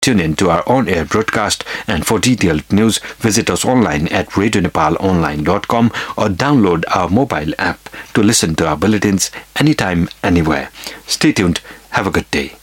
Tune in to our on-air broadcast, and for detailed news, visit us online at radionepalonline.com or download our mobile app to listen to our bulletins anytime, anywhere. Stay tuned. Have a good day.